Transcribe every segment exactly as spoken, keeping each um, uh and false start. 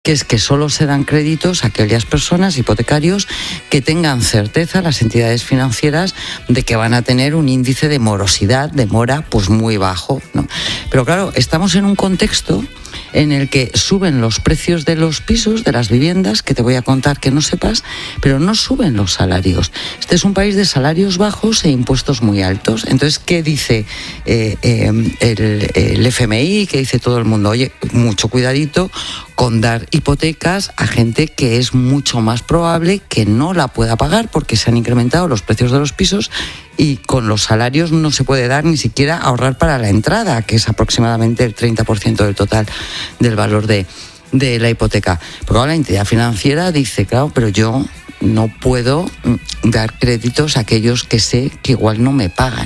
que es que solo se dan créditos a aquellas personas, hipotecarios, que tengan certeza, las entidades financieras, de que van a tener un índice de morosidad, de mora, pues muy bajo, ¿no? Pero claro, estamos en un contexto en el que suben los precios de los pisos, de las viviendas, que te voy a contar que no sepas, pero no suben los salarios. Este es un país de salarios bajos e impuestos muy altos. Entonces, ¿qué dice eh, eh, el, el F M I? ¿Qué dice todo el mundo? Oye, mucho cuidadito con dar hipotecas a gente que es mucho más probable que no la pueda pagar, porque se han incrementado los precios de los pisos y con los salarios no se puede dar ni siquiera ahorrar para la entrada, que es aproximadamente el treinta por ciento del total del valor de, de la hipoteca. Pero la entidad financiera dice, claro, pero yo no puedo dar créditos a aquellos que sé que igual no me pagan.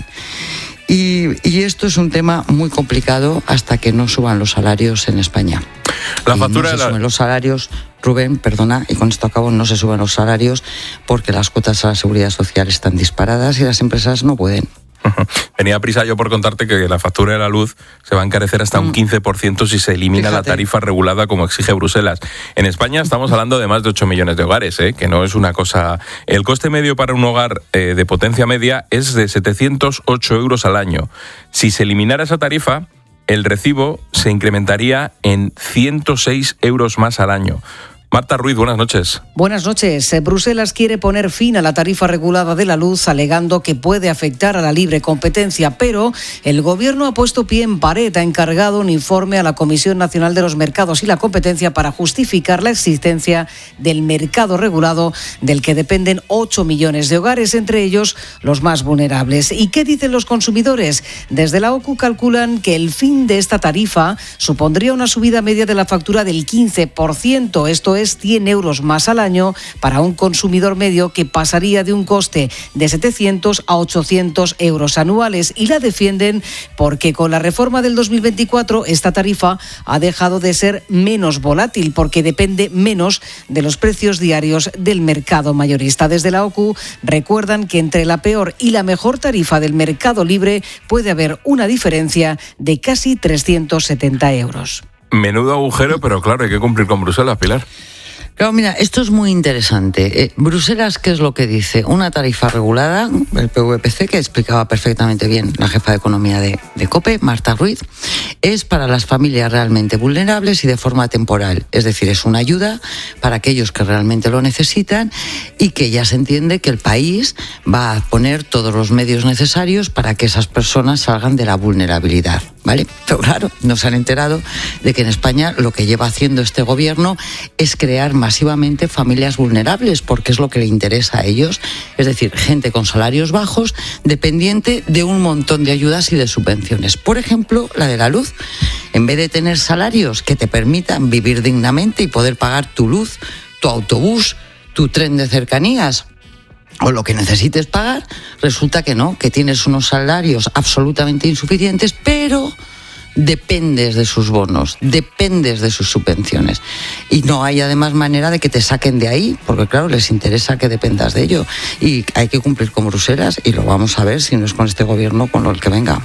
Y, y esto es un tema muy complicado hasta que no suban los salarios en España. La factura no se de la... suben los salarios, Rubén, perdona, y con esto acabo, no se suben los salarios porque las cuotas a la seguridad social están disparadas y las empresas no pueden. Tenía prisa yo por contarte que la factura de la luz se va a encarecer hasta un quince por ciento si se elimina Fíjate. la tarifa regulada como exige Bruselas. En España estamos hablando de más de ocho millones de hogares, ¿eh? Que no es una cosa... El coste medio para un hogar eh, de potencia media es de setecientos ocho euros al año. Si se eliminara esa tarifa, el recibo se incrementaría en ciento seis euros más al año. Marta Ruiz, buenas noches. Buenas noches. Bruselas quiere poner fin a la tarifa regulada de la luz, alegando que puede afectar a la libre competencia, pero el Gobierno ha puesto pie en pared, ha encargado un informe a la Comisión Nacional de los Mercados y la Competencia para justificar la existencia del mercado regulado, del que dependen ocho millones de hogares, entre ellos los más vulnerables. ¿Y qué dicen los consumidores? Desde la O C U calculan que el fin de esta tarifa supondría una subida media de la factura del quince por ciento, esto es cien euros más al año para un consumidor medio, que pasaría de un coste de setecientos a ochocientos euros anuales, y la defienden porque con la reforma del dos mil veinticuatro esta tarifa ha dejado de ser menos volátil porque depende menos de los precios diarios del mercado mayorista. Desde la O C U recuerdan que entre la peor y la mejor tarifa del mercado libre puede haber una diferencia de casi trescientos setenta euros. Menudo agujero, pero claro, hay que cumplir con Bruselas, Pilar. Claro, mira, esto es muy interesante. Eh, Bruselas, ¿qué es lo que dice? Una tarifa regulada, el P V P C, que explicaba perfectamente bien la jefa de economía de, de COPE, Marta Ruiz, es para las familias realmente vulnerables y de forma temporal. Es decir, es una ayuda para aquellos que realmente lo necesitan y que ya se entiende que el país va a poner todos los medios necesarios para que esas personas salgan de la vulnerabilidad, ¿vale? Pero claro, nos han enterado de que en España lo que lleva haciendo este gobierno es crear masivamente familias vulnerables, porque es lo que le interesa a ellos, es decir, gente con salarios bajos, dependiente de un montón de ayudas y de subvenciones. Por ejemplo, la de la luz. En vez de tener salarios que te permitan vivir dignamente y poder pagar tu luz, tu autobús, tu tren de cercanías o lo que necesites pagar, resulta que no, que tienes unos salarios absolutamente insuficientes, pero dependes de sus bonos, dependes de sus subvenciones. Y no hay además manera de que te saquen de ahí, porque claro, les interesa que dependas de ello. Y hay que cumplir con Bruselas, y lo vamos a ver, si no es con este gobierno, con el que venga.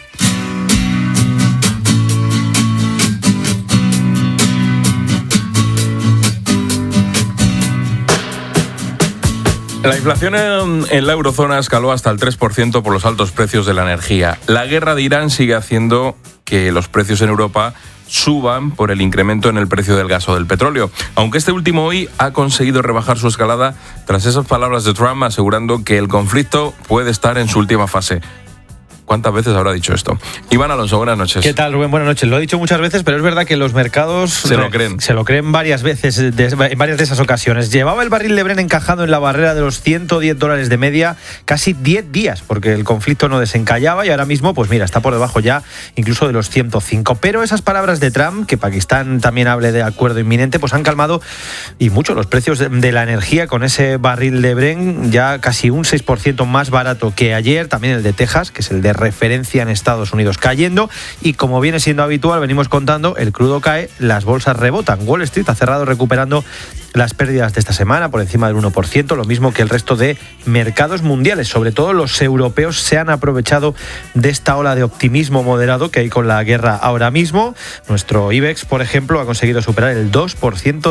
La inflación en, en la eurozona escaló hasta el tres por ciento por los altos precios de la energía. La guerra de Irán sigue haciendo que los precios en Europa suban por el incremento en el precio del gas o del petróleo. Aunque este último hoy ha conseguido rebajar su escalada tras esas palabras de Trump asegurando que el conflicto puede estar en su última fase. ¿Cuántas veces habrá dicho esto? Iván Alonso, buenas noches. ¿Qué tal, Rubén? Buenas noches. Lo he dicho muchas veces, pero es verdad que los mercados se lo creen. Se lo creen varias veces, de, en varias de esas ocasiones. Llevaba el barril de Brent encajado en la barrera de los ciento diez dólares de media casi diez días, porque el conflicto no desencallaba, y ahora mismo, pues mira, está por debajo ya incluso de los ciento cinco. Pero esas palabras de Trump, que Pakistán también hable de acuerdo inminente, pues han calmado y mucho los precios de, de la energía, con ese barril de Brent ya casi un seis por ciento más barato que ayer. También el de Texas, que es el de referencia en Estados Unidos, cayendo, y como viene siendo habitual, venimos contando, el crudo cae, las bolsas rebotan. Wall Street ha cerrado recuperando las pérdidas de esta semana, por encima del uno por ciento, lo mismo que el resto de mercados mundiales. Sobre todo los europeos se han aprovechado de esta ola de optimismo moderado que hay con la guerra ahora mismo. Nuestro IBEX, por ejemplo, ha conseguido superar el dos por ciento